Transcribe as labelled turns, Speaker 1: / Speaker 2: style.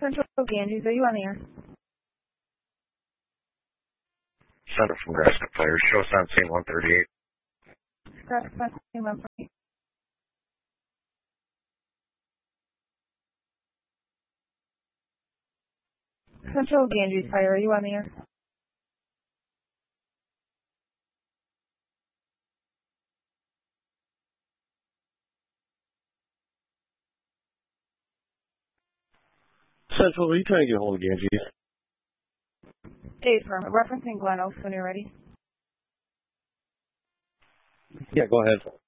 Speaker 1: Central Ganges, are you on the air?
Speaker 2: Center from Nebraska Fire. Show us on scene 138.
Speaker 1: Nebraska scene 138. Central Ganges Fire, are you on the air?
Speaker 3: Central, are you trying to get hold of Ganges?
Speaker 1: Dave Firm, referencing Glen Oaks when you're ready.
Speaker 3: Yeah, go ahead.